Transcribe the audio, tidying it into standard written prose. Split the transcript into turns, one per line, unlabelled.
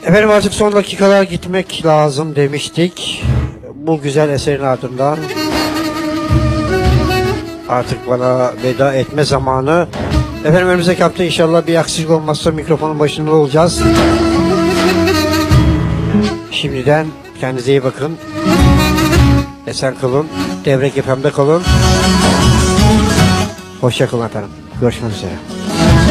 Efendim artık son dakikalar gitmek lazım demiştik. Bu güzel eserin ardından artık bana veda etme zamanı. Efendim önümüzdeki hafta inşallah bir aksilik olmazsa mikrofonun başında olacağız. Şimdiden kendinize iyi bakın. Esen kalın. Devrek FM'de kalın. Hoşça kalın efendim. Görüşmek üzere.